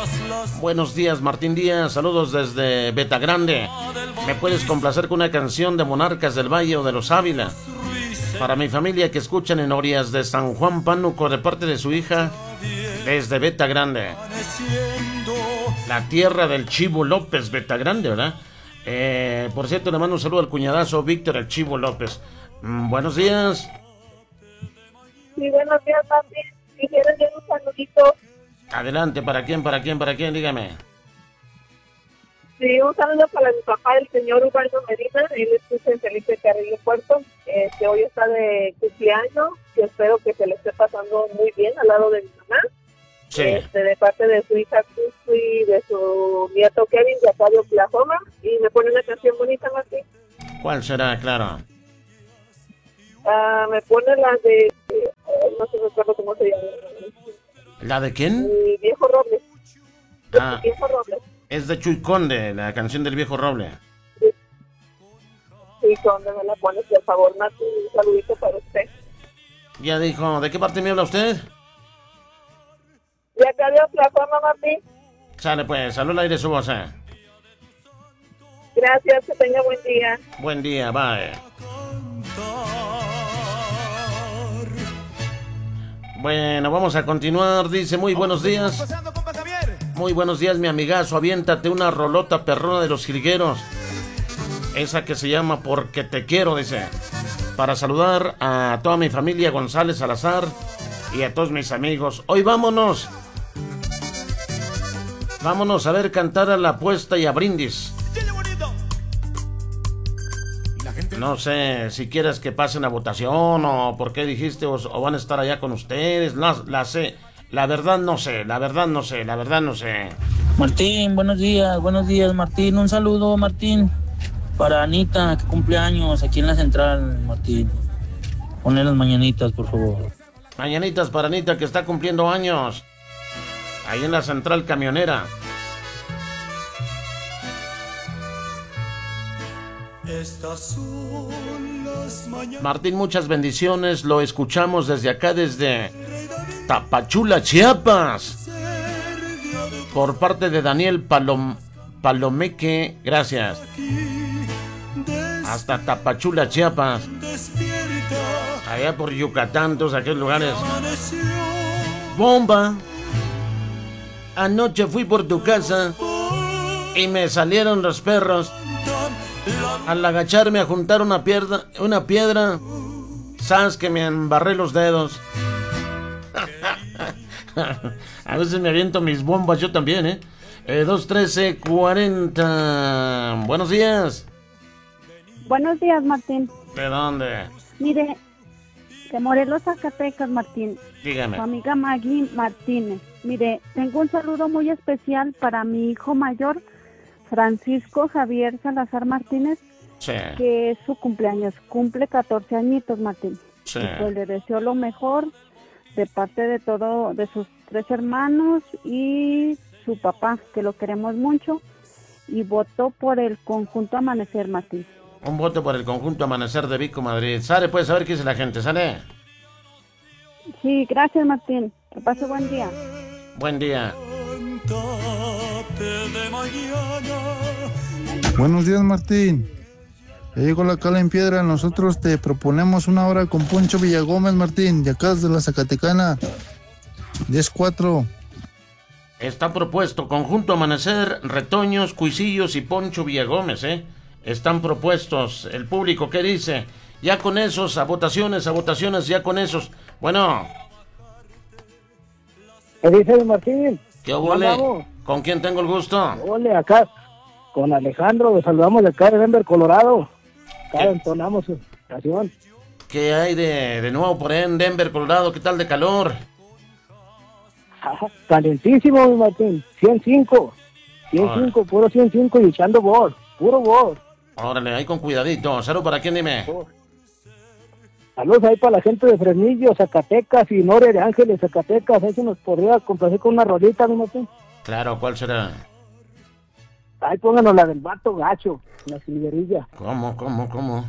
Buenos días, Martín Díaz. Saludos desde Beta Grande. ¿Me puedes complacer con una canción de Monarcas del Valle o de los Ávila? Para mi familia que escuchan en Orias de San Juan Pánuco de parte de su hija desde Beta Grande. La tierra del Chivo López, Beta Grande, ¿verdad? Por cierto, le mando un saludo al cuñadazo Víctor el Chivo López. Buenos días. Sí, buenos días, papi. Quisiera yo un saludito. Adelante, ¿para quién? Dígame. Sí, un saludo para mi papá, el señor Ubaldo Medina. Él escucha en Felipe Carrillo Puerto, que hoy está de cumpleaños, que espero que se le esté pasando muy bien al lado de mi mamá. Sí. De parte de su hija Cruz y de su nieto Kevin de acá de Oklahoma. Y me pone una canción bonita, Martín. ¿Cuál será, Claro? Me pone la de... no sé, me acuerdo cómo se llama. ¿La de quién? Mi viejo Robles. Ah, Viejo Robles. es de Chuy Conde, la canción del viejo Roble. Sí, cuando me la pones, por favor, Martín, un saludito para usted. Ya dijo, ¿de qué parte me habla usted? De acá de Oklahoma, Martín. Sale pues, salud al aire su voz. Gracias, que tenga buen día. Buen día, bye. Bueno, vamos a continuar. Dice, muy buenos días. Muy buenos días, mi amigazo. Aviéntate una rolota perrona de los jilgueros. Esa que se llama Porque te quiero, dice. Para saludar a toda mi familia González Salazar y a todos mis amigos. Hoy vámonos. Vámonos a ver cantar a la apuesta y a brindis. No sé si quieres que pasen a votación o por qué dijiste o van a estar allá con ustedes. La sé. La verdad no sé. Martín, buenos días, Martín. Un saludo, Martín, para Anita, que cumple años aquí en la central, Martín. Ponle las mañanitas, por favor. Mañanitas para Anita, que está cumpliendo años. Ahí en la central camionera. Martín, muchas bendiciones. Lo escuchamos desde acá, desde Tapachula, Chiapas. Por parte de Daniel Palomeque. Gracias. Hasta Tapachula, Chiapas. Allá por Yucatán, todos aquellos lugares. Bomba. Anoche fui por tu casa y me salieron los perros. Al agacharme a juntar una piedra, sabes que me embarré los dedos. A veces me aviento mis bombas yo también, 213-40. Buenos días. Buenos días, Martín. ¿De dónde? Mire, de Morelos, Zacatecas, Martín. Dígame. Su amiga Maggie Martínez. Mire, tengo un saludo muy especial para mi hijo mayor, Francisco Javier Salazar Martínez, Sí. que es su cumpleaños. Cumple 14 añitos, Martín. Sí. Y pues le deseo lo mejor de parte de todo, de sus 3 hermanos y su papá, que lo queremos mucho. Y votó por el conjunto Amanecer, Martín. Un voto por el conjunto Amanecer de Vico, Madrid. Sale, puedes saber qué dice la gente, ¿sale? Sí, gracias, Martín. Que pase buen día. Buen día. Buenos días, Martín. Ya llegó la cala en piedra. Nosotros te proponemos una hora con Poncho Villagómez, Martín, de acá de la Zacatecana. 10-4. Está propuesto Conjunto Amanecer, Retoños, Cuisillos y Poncho Villagómez, Están propuestos. El público, ¿qué dice? Ya con esos, a votaciones, ya con esos. Bueno. ¿Qué dice Martín? ¿Qué ole? ¿Con quién tengo el gusto? Ole, acá, con Alejandro, le saludamos de acá de Denver, Colorado. Acá entonamos su canción. ¿Qué hay de nuevo por ahí en Denver, Colorado? ¿Qué tal de calor? Calentísimo, mi Martín. 105, puro 105 y echando voz, puro voz. Órale, ahí con cuidadito. ¿Salud para quién, dime? Saludos ahí para la gente de Fresnillo, Zacatecas y Nore de Ángeles, Zacatecas. Ahí se nos podría complacer con una rolita, mi Martín. Claro, ¿cuál será? Ahí pónganos la del vato gacho, la silverilla. ¿Cómo?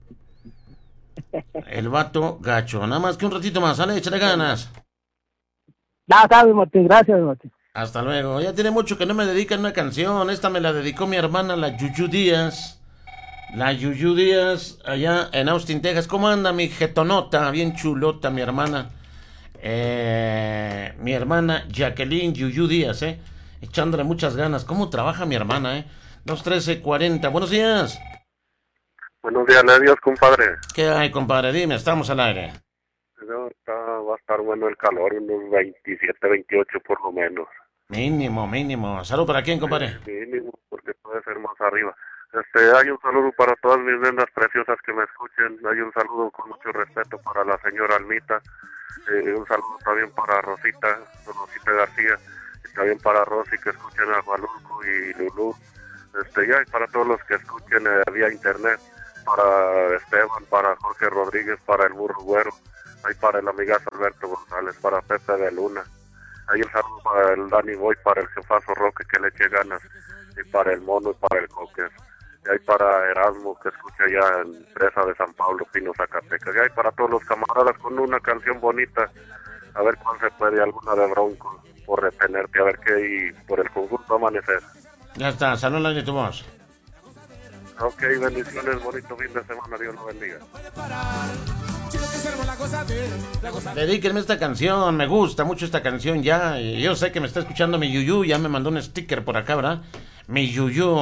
El vato gacho. Nada más que un ratito más, sale, échale ganas. Está bien, Martín, gracias, Martín. Hasta luego. Ya tiene mucho que no me dedican una canción. Esta me la dedicó mi hermana, la Yuyu Díaz. La Yuyu Díaz, allá en Austin, Texas. ¿Cómo anda mi jetonota? Bien chulota, mi hermana. Mi hermana Jacqueline Yuyu Díaz, echándole muchas ganas. ¿Cómo trabaja mi hermana, 213-40. Buenos días. Buenos días, adiós, compadre. ¿Qué hay, compadre? Dime, estamos al aire. No, va a estar bueno el calor, unos 27, 28 por lo menos. Mínimo. ¿Salud para quién, compadre? Mínimo, porque puede ser más arriba. Hay un saludo para todas mis nenas preciosas que me escuchen. Hay un saludo con mucho respeto para la señora Almita. Un saludo también para Rosita García. Y también para Rosy, que escuchen a Juanulco y Lulú. Y para todos los que escuchen vía internet. Para Esteban, para Jorge Rodríguez, para el Burro Güero. Hay para el amigazo Alberto González, para Pepe de Luna. Hay un saludo para el Danny Boy, para el jefazo Roque, que le eche ganas. Y para el Mono y para el Cocker. Y hay para Erasmo, que escucha allá en Presa de San Pablo, Pino, Zacatecas. Y hay para todos los camaradas con una canción bonita. A ver cuál se puede, alguna de Bronco, por retenerte, a ver qué, y por el conjunto Amanecer. Ya está, salud de tu voz. Ok, bendiciones, bonito fin de semana, Dios lo bendiga. Dedíquenme esta canción, me gusta mucho esta canción ya. Y yo sé que me está escuchando mi Yuyu, ya me mandó un sticker por acá, ¿verdad? Mi Yuyu.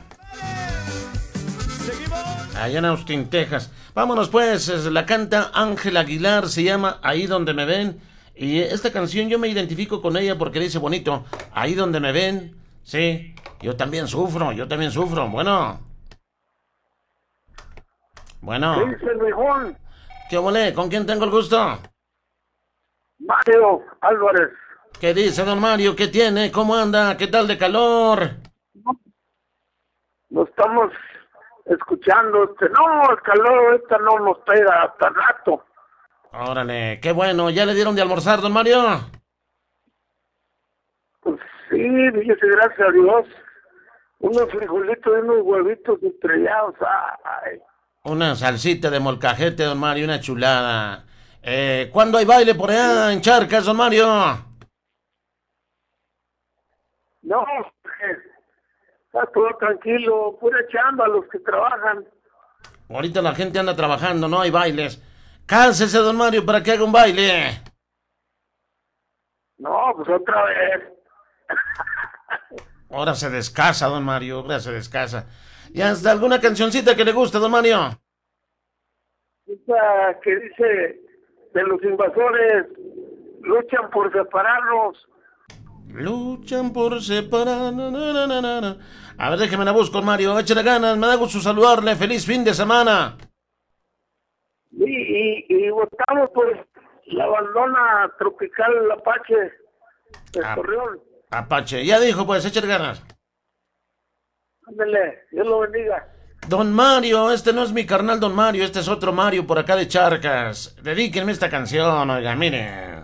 Allá en Austin, Texas. Vámonos pues, la canta Ángel Aguilar, se llama Ahí Donde Me Ven. Y esta canción yo me identifico con ella porque dice bonito, ahí donde me ven, sí, yo también sufro. Bueno. ¿Qué dice el viejón? ¿Qué volé? ¿Con quién tengo el gusto? Mario Álvarez. ¿Qué dice don Mario? ¿Qué tiene? ¿Cómo anda? ¿Qué tal de calor? Lo estamos escuchando. No, el calor no nos pega hasta rato. Órale, qué bueno. ¿Ya le dieron de almorzar, don Mario? Pues sí, fíjese, gracias a Dios. Unos frijolitos y unos huevitos estrellados. Ay. Una salsita de molcajete, don Mario, una chulada. ¿Cuándo hay baile por allá en Charcas, don Mario? No, está todo tranquilo, pura chamba los que trabajan. Ahorita la gente anda trabajando, no hay bailes. Cánsese, don Mario, para que haga un baile. No, pues otra vez. Ahora se descasa, don Mario, ahora se descasa. ¿Y hasta alguna cancioncita que le guste, don Mario? Esa que dice de los invasores, luchan por separarnos. Luchan por separar. A ver, déjeme la busco, Mario. Échale ganas, me da gusto saludarle. Feliz fin de semana. Y votamos por la bandona tropical Apache de Torreón. Apache, ya dijo, pues, échale ganas. Ándale, Dios lo bendiga. Don Mario, este no es mi carnal Don Mario, este es otro Mario por acá de Charcas. Dedíquenme esta canción, oiga, miren.